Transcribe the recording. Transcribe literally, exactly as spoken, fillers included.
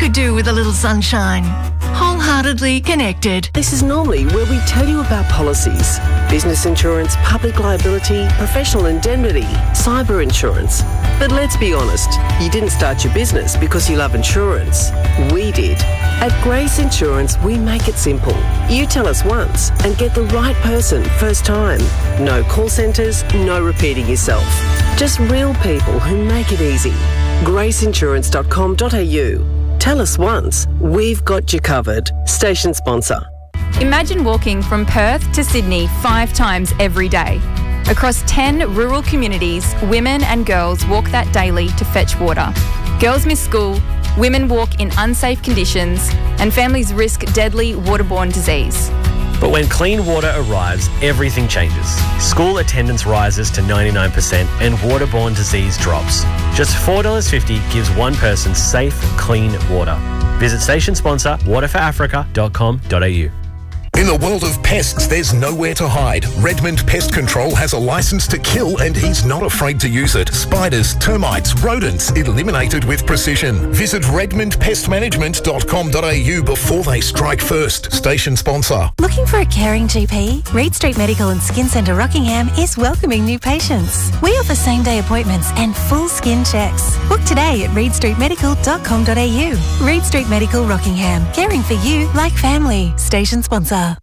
could do with a little sunshine. Wholeheartedly connected. This is normally where we tell you about policies. Business insurance, public liability, professional indemnity, cyber insurance. But let's be honest, you didn't start your business because you love insurance. We did. At Grace Insurance, we make it simple. You tell us once and get the right person first time. No call centres, no repeating yourself. Just real people who make it easy. grace insurance dot com dot a u. Tell us once, we've got you covered. Station sponsor. Imagine walking from Perth to Sydney five times every day. Across ten rural communities, women and girls walk that daily to fetch water. Girls miss school, women walk in unsafe conditions, and families risk deadly waterborne disease. But when clean water arrives, everything changes. School attendance rises to ninety-nine percent and waterborne disease drops. Just four dollars fifty gives one person safe, clean water. Visit station sponsor water for africa dot com dot a u. In the world of pests, there's nowhere to hide. Redmond Pest Control has a license to kill and he's not afraid to use it. Spiders, termites, rodents, eliminated with precision. Visit redmond pest management dot com dot a u before they strike first. Station sponsor. Looking for a caring G P? Reed Street Medical and Skin Centre Rockingham is welcoming new patients. We offer same-day appointments and full skin checks. Book today at reed street medical dot com dot a u. Reed Street Medical Rockingham, caring for you like family. Station sponsor.